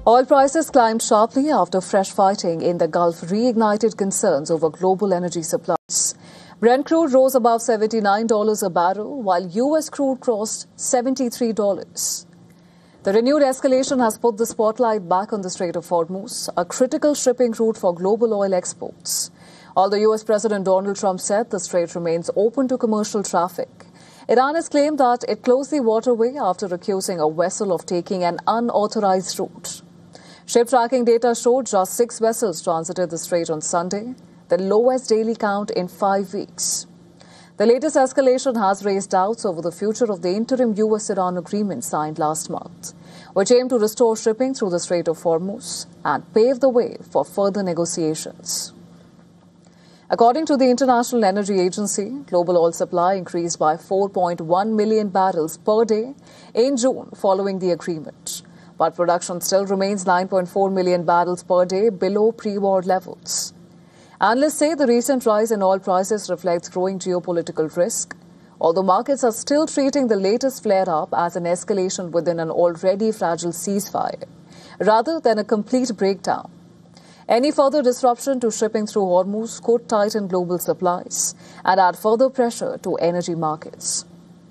Oil prices climbed sharply after fresh fighting in the Gulf reignited concerns over global energy supplies. Brent crude rose above $79 a barrel, while U.S. crude crossed $73. The renewed escalation has put the spotlight back on the Strait of Hormuz, a critical shipping route for global oil exports. Although U.S. President Donald Trump said the strait remains open to commercial traffic, Iran has claimed that it closed the waterway after accusing a vessel of taking an unauthorized route. Ship tracking data showed just 6 vessels transited the strait on Sunday, the lowest daily count in 5 weeks. The latest escalation has raised doubts over the future of the interim U.S.-Iran agreement signed last month, which aimed to restore shipping through the Strait of Hormuz and pave the way for further negotiations. According to the International Energy Agency, global oil supply increased by 4.1 million barrels per day in June following the agreement. But production still remains 9.4 million barrels per day below pre-war levels. Analysts say the recent rise in oil prices reflects growing geopolitical risk, although markets are still treating the latest flare-up as an escalation within an already fragile ceasefire, rather than a complete breakdown. Any further disruption to shipping through Hormuz could tighten global supplies and add further pressure to energy markets.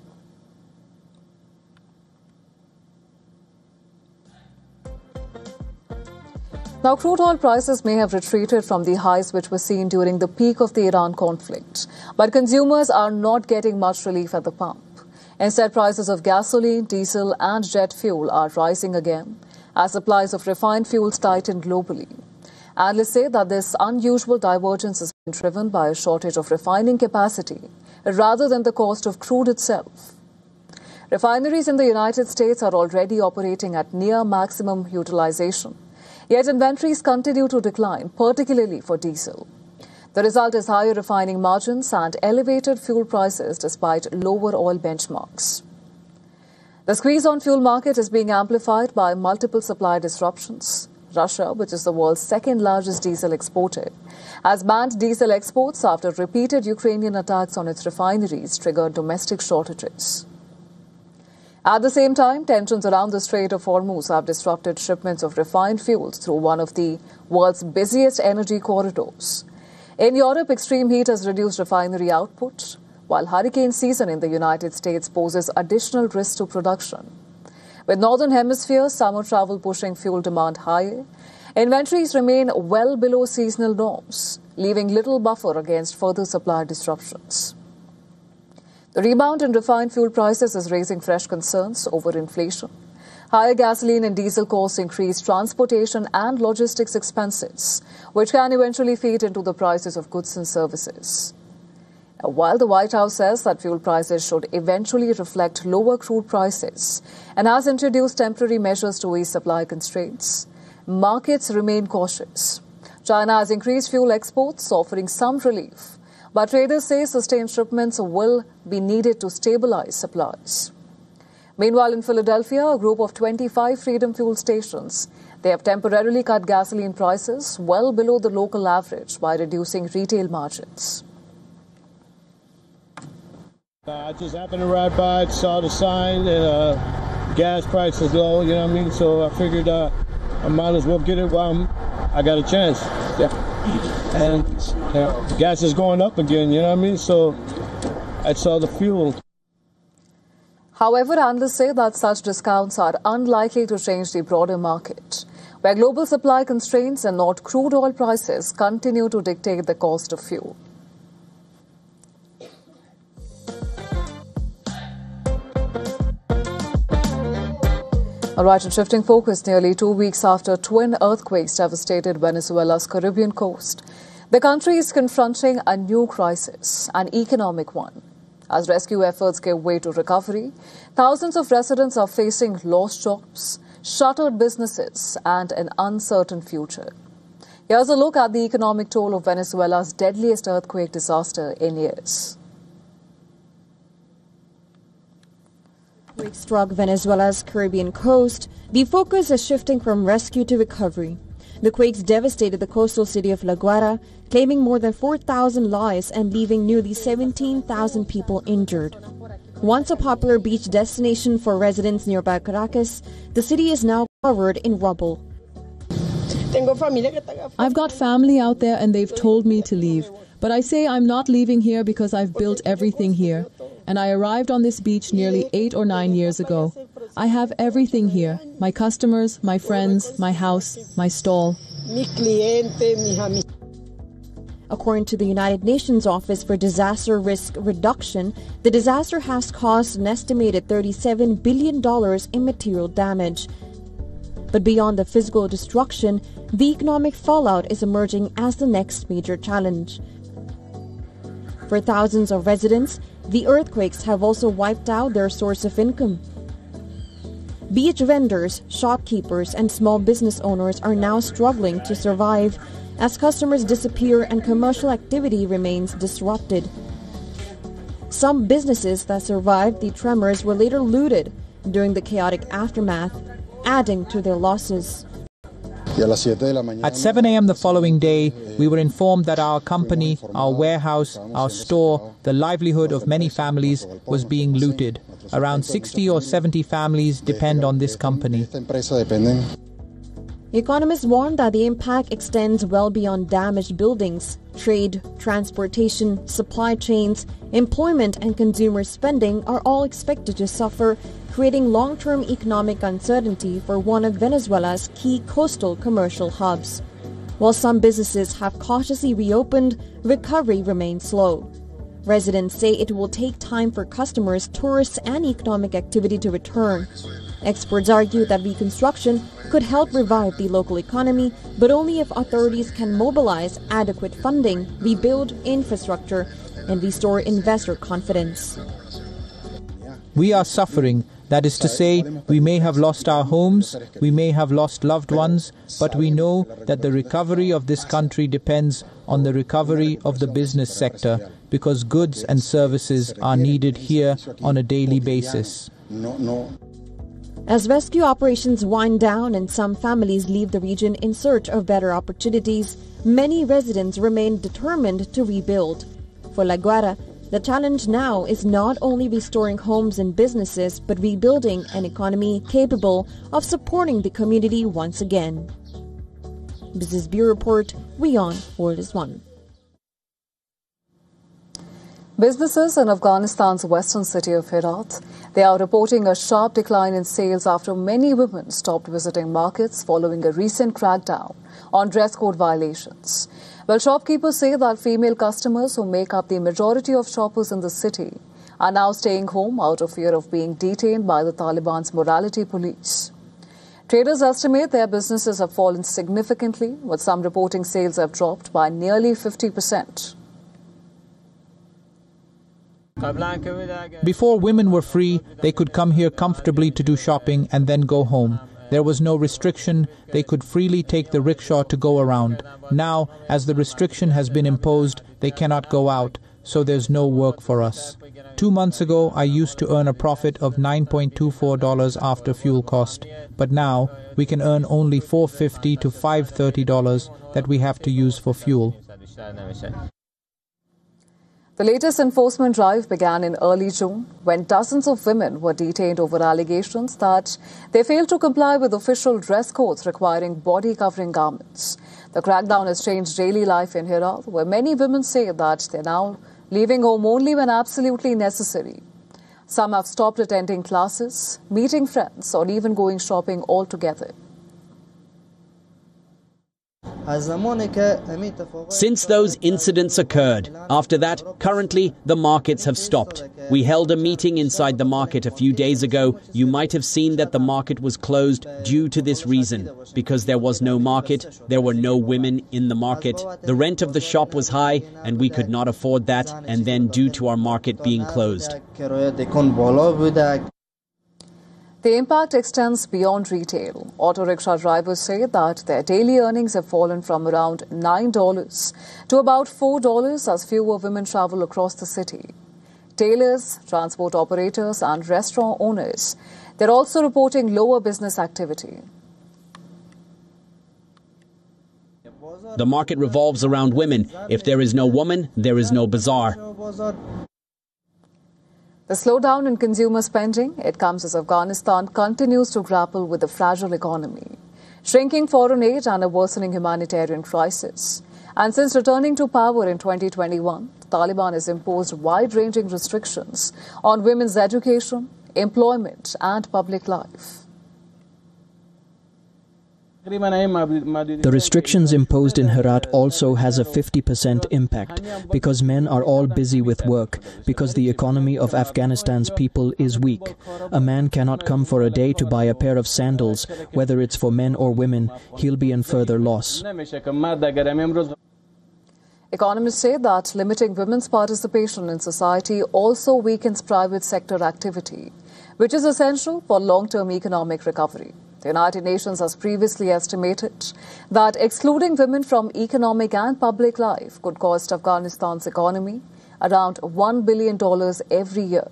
Now, crude oil prices may have retreated from the highs which were seen during the peak of the Iran conflict, but consumers are not getting much relief at the pump. Instead, prices of gasoline, diesel and jet fuel are rising again as supplies of refined fuels tighten globally. Analysts say that this unusual divergence has been driven by a shortage of refining capacity rather than the cost of crude itself. Refineries in the United States are already operating at near maximum utilization, yet inventories continue to decline, particularly for diesel. The result is higher refining margins and elevated fuel prices despite lower oil benchmarks. The squeeze on fuel market is being amplified by multiple supply disruptions. Russia, which is the world's second largest diesel exporter, has banned diesel exports after repeated Ukrainian attacks on its refineries triggered domestic shortages. At the same time, tensions around the Strait of Hormuz have disrupted shipments of refined fuels through one of the world's busiest energy corridors. In Europe, extreme heat has reduced refinery output, while hurricane season in the United States poses additional risks to production. With Northern Hemisphere summer travel pushing fuel demand higher, inventories remain well below seasonal norms, leaving little buffer against further supply disruptions. The rebound in refined fuel prices is raising fresh concerns over inflation. Higher gasoline and diesel costs increase transportation and logistics expenses, which can eventually feed into the prices of goods and services. While the White House says that fuel prices should eventually reflect lower crude prices and has introduced temporary measures to ease supply constraints, markets remain cautious. China has increased fuel exports, offering some relief, but traders say sustained shipments will be needed to stabilize supplies. Meanwhile, in Philadelphia, a group of 25 Freedom Fuel stations, they have temporarily cut gasoline prices well below the local average by reducing retail margins. I just happened to ride by, saw the sign, and gas price is low, you know what I mean? So I figured I might as well get it while I got a chance. Yeah. And gas is going up again, you know what I mean? So I saw the fuel. However, analysts say that such discounts are unlikely to change the broader market, where global supply constraints and not crude oil prices continue to dictate the cost of fuel. All right, and shifting focus, nearly 2 weeks after twin earthquakes devastated Venezuela's Caribbean coast, the country is confronting a new crisis, an economic one. As rescue efforts give way to recovery, thousands of residents are facing lost jobs, shuttered businesses, and an uncertain future. Here's a look at the economic toll of Venezuela's deadliest earthquake disaster in years. Quake struck Venezuela's Caribbean coast. The focus is shifting from rescue to recovery. The quakes devastated the coastal city of La Guaira, claiming more than 4,000 lives and leaving nearly 17,000 people injured. Once a popular beach destination for residents nearby Caracas, the city is now covered in rubble. I've got family out there and they've told me to leave. But I say I'm not leaving here because I've built everything here. And I arrived on this beach nearly 8 or 9 years ago. I have everything here. My customers, my friends, my house, my stall. According to the United Nations Office for Disaster Risk Reduction, the disaster has caused an estimated $37 billion in material damage. But beyond the physical destruction, the economic fallout is emerging as the next major challenge. For thousands of residents, the earthquakes have also wiped out their source of income. Beach vendors, shopkeepers, and small business owners are now struggling to survive as customers disappear and commercial activity remains disrupted. Some businesses that survived the tremors were later looted during the chaotic aftermath, adding to their losses. At 7 a.m. the following day, we were informed that our company, our warehouse, our store, the livelihood of many families was being looted. Around 60 or 70 families depend on this company. Economists warn that the impact extends well beyond damaged buildings. Trade, transportation, supply chains, employment, and consumer spending are all expected to suffer, creating long-term economic uncertainty for one of Venezuela's key coastal commercial hubs. While some businesses have cautiously reopened, recovery remains slow. Residents say it will take time for customers, tourists, and economic activity to return. Experts argue that reconstruction could help revive the local economy, but only if authorities can mobilize adequate funding, rebuild infrastructure, and restore investor confidence. We are suffering. That is to say, we may have lost our homes, we may have lost loved ones, but we know that the recovery of this country depends on the recovery of the business sector, because goods and services are needed here on a daily basis. As rescue operations wind down and some families leave the region in search of better opportunities, many residents remain determined to rebuild. For La Guaira, the challenge now is not only restoring homes and businesses, but rebuilding an economy capable of supporting the community once again. Business Bureau Report, WION, World is One. Businesses in Afghanistan's western city of Herat, they are reporting a sharp decline in sales after many women stopped visiting markets following a recent crackdown on dress code violations. Well, shopkeepers say that female customers who make up the majority of shoppers in the city are now staying home out of fear of being detained by the Taliban's morality police. Traders estimate their businesses have fallen significantly, with some reporting sales have dropped by nearly 50%. Before women were free, they could come here comfortably to do shopping and then go home. There was no restriction. They could freely take the rickshaw to go around. Now, as the restriction has been imposed, they cannot go out, so there's no work for us. 2 months ago, I used to earn a profit of $9.24 after fuel cost, but now we can earn only $4.50 to $5.30 that we have to use for fuel. The latest enforcement drive began in early June when dozens of women were detained over allegations that they failed to comply with official dress codes requiring body-covering garments. The crackdown has changed daily life in Herat, where many women say that they're now leaving home only when absolutely necessary. Some have stopped attending classes, meeting friends, or even going shopping altogether. Since those incidents occurred, after that, currently, the markets have stopped. We held a meeting inside the market a few days ago. You might have seen that the market was closed due to this reason. Because there was no market, there were no women in the market. The rent of the shop was high, and we could not afford that, and then due to our market being closed. The impact extends beyond retail. Auto rickshaw drivers say that their daily earnings have fallen from around $9 to about $4 as fewer women travel across the city. Tailors, transport operators and restaurant owners, they're also reporting lower business activity. The market revolves around women. If there is no woman, there is no bazaar. The slowdown in consumer spending, it comes as Afghanistan continues to grapple with a fragile economy. shrinking foreign aid and a worsening humanitarian crisis. And since returning to power in 2021, the Taliban has imposed wide-ranging restrictions on women's education, employment and public life. The restrictions imposed in Herat also has a 50% impact because men are all busy with work, because the economy of Afghanistan's people is weak. A man cannot come for a day to buy a pair of sandals, whether it's for men or women, he'll be in further loss. Economists say that limiting women's participation in society also weakens private sector activity, which is essential for long-term economic recovery. The United Nations has previously estimated that excluding women from economic and public life could cost Afghanistan's economy around $1 billion every year.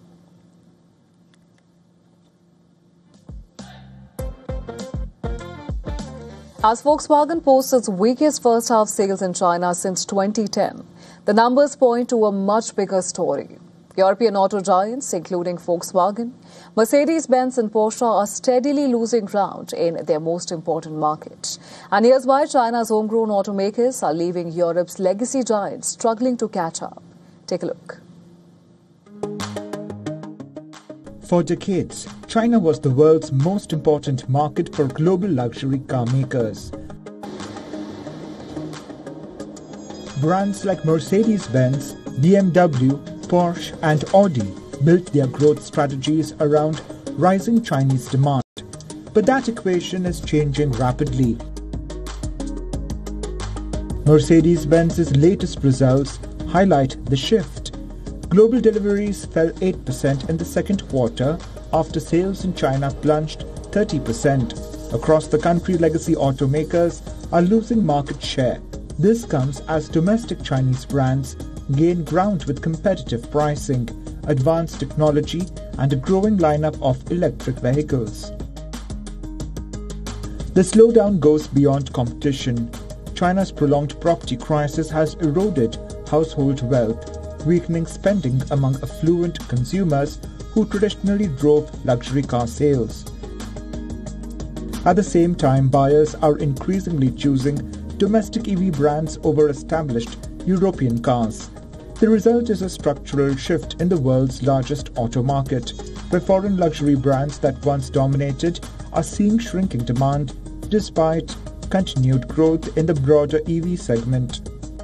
As Volkswagen posts its weakest first-half sales in China since 2010, the numbers point to a much bigger story. European auto giants, including Volkswagen, Mercedes-Benz and Porsche, are steadily losing ground in their most important market. And here's why China's homegrown automakers are leaving Europe's legacy giants struggling to catch up. Take a look. For decades, China was the world's most important market for global luxury car makers. Brands like Mercedes-Benz, BMW, Porsche and Audi built their growth strategies around rising Chinese demand. But that equation is changing rapidly. Mercedes-Benz's latest results highlight the shift. Global deliveries fell 8% in the second quarter after sales in China plunged 30%. Across the country, legacy automakers are losing market share. This comes as domestic Chinese brands gain ground with competitive pricing, advanced technology and a growing lineup of electric vehicles. The slowdown goes beyond competition. China's prolonged property crisis has eroded household wealth, weakening spending among affluent consumers who traditionally drove luxury car sales. At the same time, buyers are increasingly choosing domestic EV brands over established European cars. The result is a structural shift in the world's largest auto market, where foreign luxury brands that once dominated are seeing shrinking demand despite continued growth in the broader EV segment.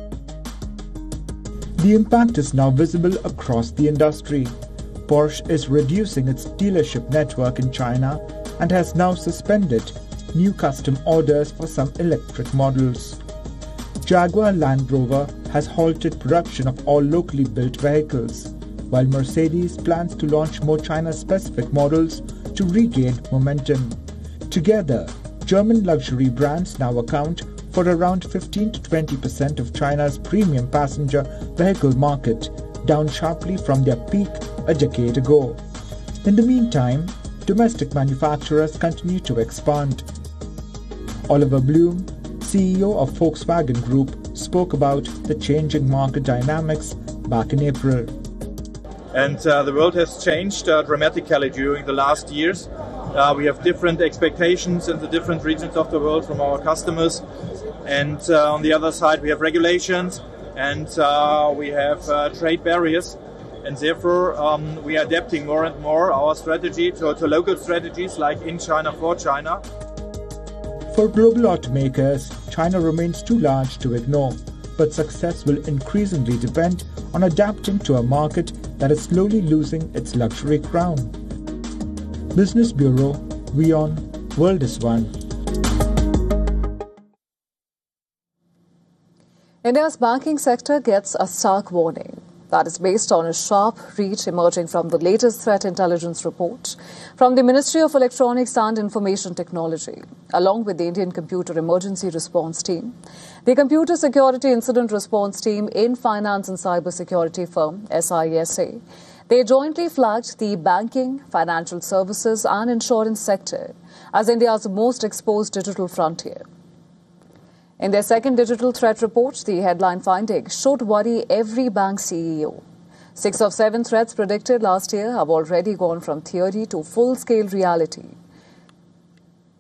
The impact is now visible across the industry. Porsche is reducing its dealership network in China and has now suspended new custom orders for some electric models. Jaguar Land Rover has halted production of all locally built vehicles, while Mercedes plans to launch more China-specific models to regain momentum. Together, German luxury brands now account for around 15 to 20% of China's premium passenger vehicle market, down sharply from their peak a decade ago. In the meantime, domestic manufacturers continue to expand. Oliver Blume, CEO of Volkswagen Group, spoke about the changing market dynamics back in April. And the world has changed dramatically during the last years. We have different expectations in the different regions of the world from our customers. And on the other side, we have regulations and we have trade barriers. And therefore, we are adapting more and more our strategy to local strategies like in China for China. For global automakers, China remains too large to ignore, but success will increasingly depend on adapting to a market that is slowly losing its luxury crown. Business Bureau, WION, World is One. India's banking sector gets a stark warning. That is based on a sharp reach emerging from the latest threat intelligence report from the Ministry of Electronics and Information Technology, along with the Indian Computer Emergency Response Team, the Computer Security Incident Response Team in Finance and Cyber Security firm, SISA. They jointly flagged the banking, financial services and insurance sector as India's most exposed digital frontier. In their second digital threat report, the headline finding should worry every bank CEO. 6 of 7 threats predicted last year have already gone from theory to full-scale reality.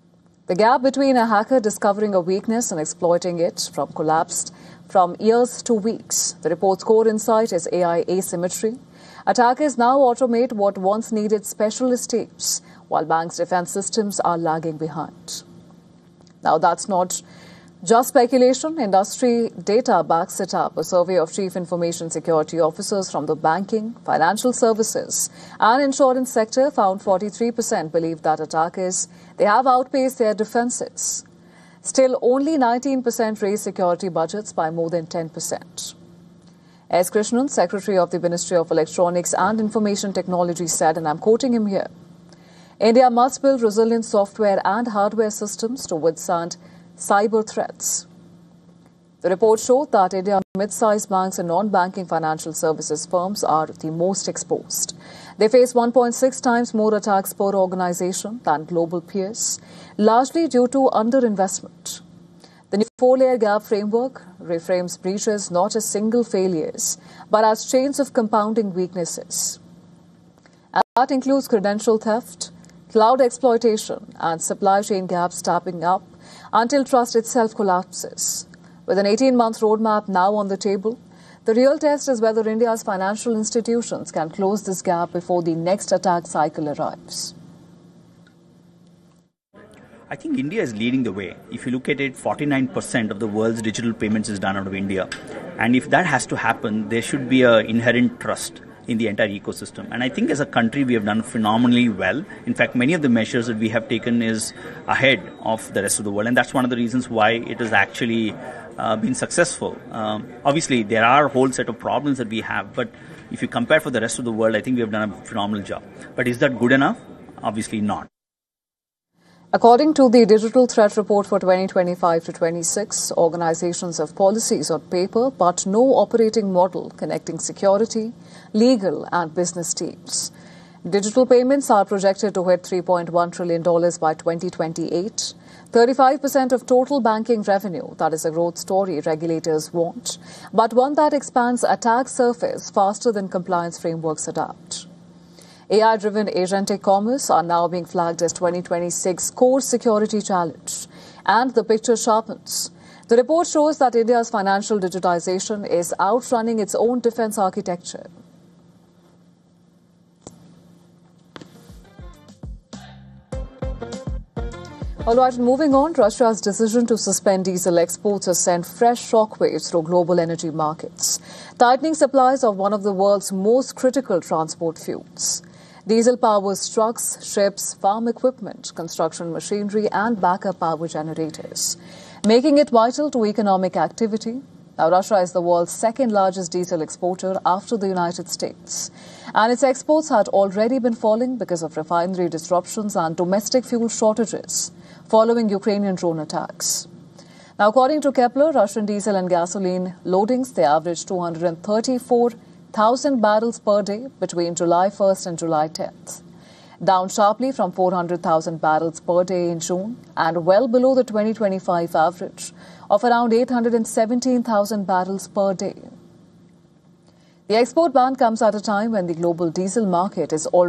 The gap between a hacker discovering a weakness and exploiting it collapsed from years to weeks. The report's core insight is AI asymmetry. Attackers now automate what once needed specialist teams, while banks' defense systems are lagging behind. Now, that's not just speculation. Industry data backs it up. A survey of chief information security officers from the banking, financial services and insurance sector found 43% believe that attackers, they have outpaced their defenses. Still, only 19% raised security budgets by more than 10%. S. Krishnan, Secretary of the Ministry of Electronics and Information Technology, said, and I'm quoting him here, India must build resilient software and hardware systems to withstand cyber threats. The report showed that India's mid-sized banks and non-banking financial services firms are the most exposed. They face 1.6 times more attacks per organization than global peers, largely due to underinvestment. The new 4-layer gap framework reframes breaches not as single failures, but as chains of compounding weaknesses. And that includes credential theft, cloud exploitation, and supply chain gaps tapping up until trust itself collapses. With an 18-month roadmap now on the table, the real test is whether India's financial institutions can close this gap before the next attack cycle arrives. I think India is leading the way. If you look at it, 49% of the world's digital payments is done out of India. And if that has to happen, there should be an inherent trust in the entire ecosystem. And I think as a country, we have done phenomenally well. In fact, many of the measures that we have taken is ahead of the rest of the world. And that's one of the reasons why it has actually been successful. Obviously, there are a whole set of problems that we have. But if you compare for the rest of the world, I think we have done a phenomenal job. But is that good enough? Obviously not. According to the Digital Threat Report for 2025 to 26, organizations have policies on paper but no operating model connecting security, legal and business teams. Digital payments are projected to hit $3.1 trillion by 2028, 35% of total banking revenue. That is a growth story regulators want, but one that expands attack surface faster than compliance frameworks adapt. AI-driven agentic commerce are now being flagged as 2026 core security challenge, and the picture sharpens. The report shows that India's financial digitization is outrunning its own defense architecture. All right, moving on, Russia's decision to suspend diesel exports has sent fresh shockwaves through global energy markets, tightening supplies of one of the world's most critical transport fuels. Diesel powers trucks, ships, farm equipment, construction machinery and backup power generators, making it vital to economic activity. Now, Russia is the world's second largest diesel exporter after the United States, and its exports had already been falling because of refinery disruptions and domestic fuel shortages following Ukrainian drone attacks. Now, according to Kepler, Russian diesel and gasoline loadings, they averaged 234,000 barrels per day between July 1st and July 10th, down sharply from 400,000 barrels per day in June and well below the 2025 average of around 817,000 barrels per day. The export ban comes at a time when the global diesel market is already